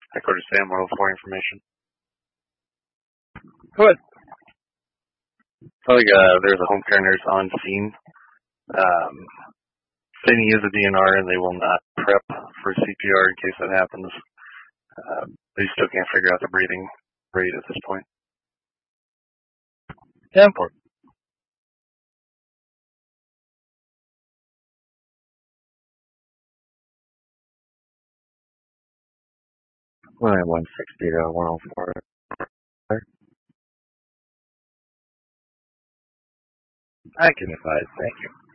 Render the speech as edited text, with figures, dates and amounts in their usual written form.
Headquarters Sam 104 information. Go ahead. There's a home care nurse on scene. Saying he is a DNR and they will not prep for CPR in case that happens. They still can't figure out the breathing rate at this point. 10-4. Line 160 to 104. I can advise. Thank you.